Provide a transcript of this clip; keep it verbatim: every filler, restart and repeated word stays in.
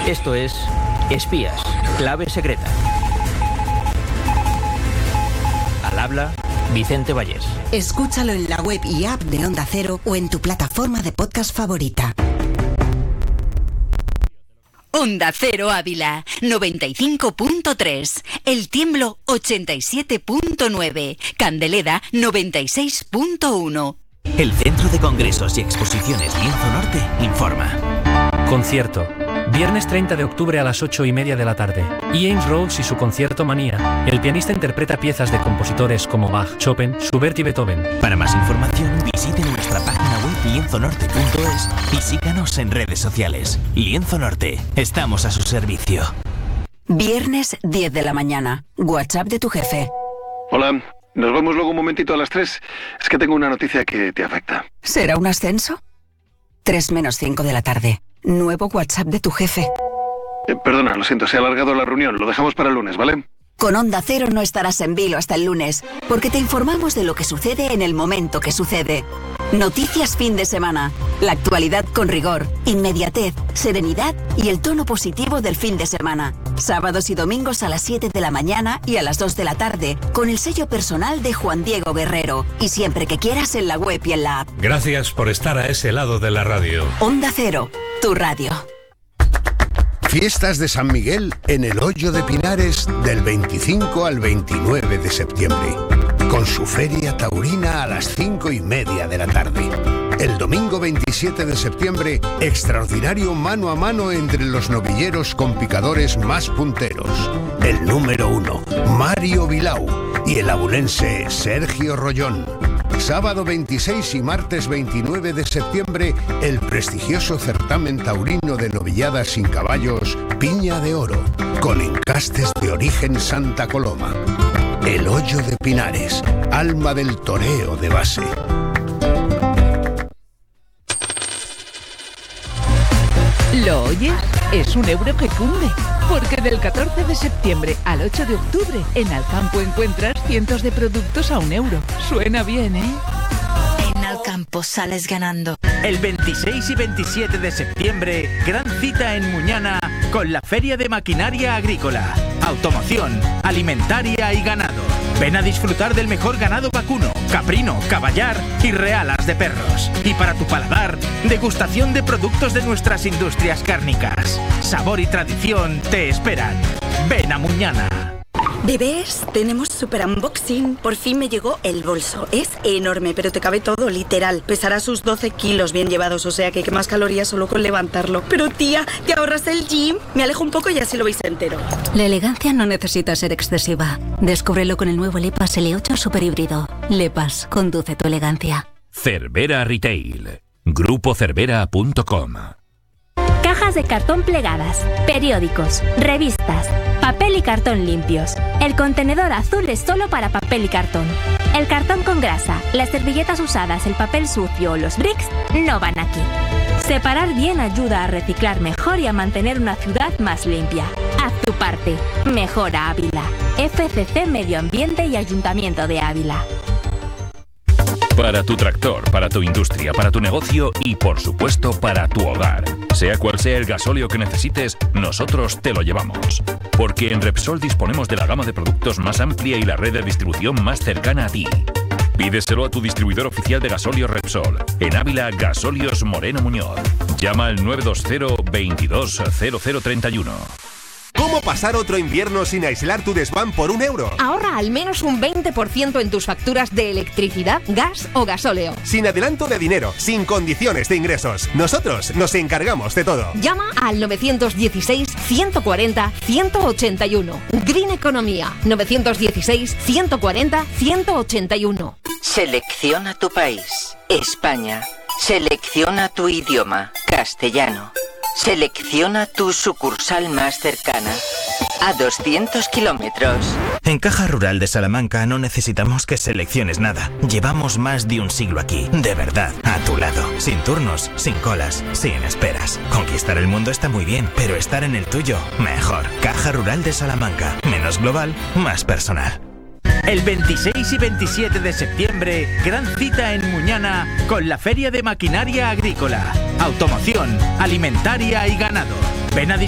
Esto es Espías, clave secreta. Al habla, Vicente Vallés. Escúchalo en la web y app de Onda Cero o en tu plataforma de podcast favorita. Onda Cero Ávila, noventa y cinco punto tres. El Tiemblo, ochenta y siete punto nueve. Candeleda, noventa y seis punto uno. El Centro de Congresos y Exposiciones Lienzo Norte informa. Concierto. Viernes treinta de octubre a las ocho y media de la tarde. James Rhodes y su concierto Manía. El pianista interpreta piezas de compositores como Bach, Chopin, Schubert y Beethoven. Para más información, visite nuestra página web lienzo norte punto es y síganos en redes sociales. Lienzo Norte, estamos a su servicio. Viernes diez de la mañana. WhatsApp de tu jefe. Hola, nos vemos luego un momentito a las tres. Es que tengo una noticia que te afecta. ¿Será un ascenso? tres menos cinco de la tarde. Nuevo WhatsApp de tu jefe. Eh, perdona, lo siento, se ha alargado la reunión. Lo dejamos para el lunes, ¿vale? Con Onda Cero no estarás en vilo hasta el lunes, porque te informamos de lo que sucede en el momento que sucede. Noticias fin de semana. La actualidad con rigor, inmediatez, serenidad y el tono positivo del fin de semana. Sábados y domingos a las siete de la mañana y a las dos de la tarde, con el sello personal de Juan Diego Guerrero. Y siempre que quieras en la web y en la app. Gracias por estar a ese lado de la radio. Onda Cero, tu radio. Fiestas de San Miguel en el Hoyo de Pinares del veinticinco al veintinueve de septiembre, con su feria taurina a las cinco y media de la tarde. El domingo veintisiete de septiembre, extraordinario mano a mano entre los novilleros con picadores más punteros. El número uno, Mario Vilau, y el abulense Sergio Rollón. Sábado veintiséis y martes veintinueve de septiembre, el prestigioso certamen taurino de novilladas sin caballos Piña de Oro, con encastes de origen Santa Coloma. El Hoyo de Pinares, alma del toreo de base. ¿Lo oyes? Es un euro que cunde. Porque del catorce de septiembre al ocho de octubre, en Alcampo encuentras cientos de productos a un euro. Suena bien, ¿eh? En Alcampo sales ganando. El veintiséis y veintisiete de septiembre, gran cita en Muñana con la Feria de Maquinaria Agrícola, Automoción, Alimentaria y Ganado. Ven a disfrutar del mejor ganado vacuno, caprino, caballar y realas de perros. Y para tu paladar, degustación de productos de nuestras industrias cárnicas. Sabor y tradición te esperan. Ven a Muñana. Bebés, tenemos super unboxing. Por fin me llegó el bolso. Es enorme, pero te cabe todo, literal. Pesará sus doce kilos bien llevados, o sea que quemas calorías solo con levantarlo. Pero tía, ¿te ahorras el gym? Me alejo un poco y así lo veis entero. La elegancia no necesita ser excesiva. Descúbrelo con el nuevo Lepas L ocho Super Híbrido. Lepas, conduce tu elegancia. Cervera Retail. grupo cervera punto com. Cajas de cartón plegadas, periódicos, revistas, papel y cartón limpios. El contenedor azul es solo para papel y cartón. El cartón con grasa, las servilletas usadas, el papel sucio o los bricks no van aquí. Separar bien ayuda a reciclar mejor y a mantener una ciudad más limpia. Haz tu parte. Mejora Ávila. F C C Medio Ambiente y Ayuntamiento de Ávila. Para tu tractor, para tu industria, para tu negocio y, por supuesto, para tu hogar. Sea cual sea el gasóleo que necesites, nosotros te lo llevamos. Porque en Repsol disponemos de la gama de productos más amplia y la red de distribución más cercana a ti. Pídeselo a tu distribuidor oficial de gasóleo Repsol. En Ávila, Gasóleos Moreno Muñoz. Llama al nueve dos cero, veintidós, cero cero treinta y uno. ¿Cómo pasar otro invierno sin aislar tu desván por un euro? Ahorra al menos un veinte por ciento en tus facturas de electricidad, gas o gasóleo. Sin adelanto de dinero, sin condiciones de ingresos. Nosotros nos encargamos de todo. Llama al nueve uno seis, ciento cuarenta, ciento ochenta y uno. Green Economía. nueve uno seis, ciento cuarenta, ciento ochenta y uno. Selecciona tu país. España. Selecciona tu idioma. Castellano. Selecciona tu sucursal más cercana. A doscientos kilómetros. En Caja Rural de Salamanca no necesitamos que selecciones nada. Llevamos más de un siglo aquí, de verdad, a tu lado. Sin turnos, sin colas, sin esperas. Conquistar el mundo está muy bien, pero estar en el tuyo, mejor. Caja Rural de Salamanca. Menos global, más personal. El veintiséis y veintisiete de septiembre, gran cita en Muñana con la Feria de Maquinaria Agrícola, Automoción, Alimentaria y Ganado. Ven a disfrutar